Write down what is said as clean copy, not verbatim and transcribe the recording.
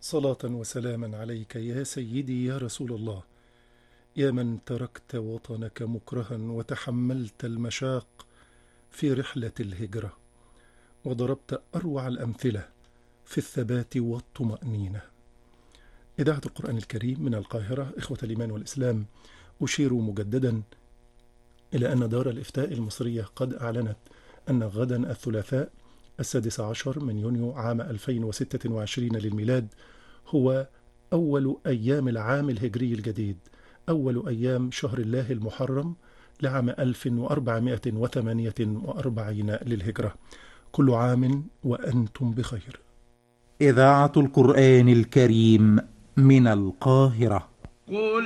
صلاة وسلاما عليك يا سيدي يا رسول الله، يا من تركت وطنك مكرها وتحملت المشاق في رحلة الهجرة، وضربت أروع الأمثلة في الثبات والطمأنينة. إذاعة القرآن الكريم من القاهرة، إخوة الإيمان والإسلام، أشير مجددا إلى أن دار الإفتاء المصرية قد أعلنت أن غدا الثلاثاء 16 من يونيو عام 2026 للميلاد هو أول أيام العام الهجري الجديد، أول أيام شهر الله المحرم لعام 1448 للهجرة. كل عام وأنتم بخير. إذاعة القرآن الكريم من القاهرة.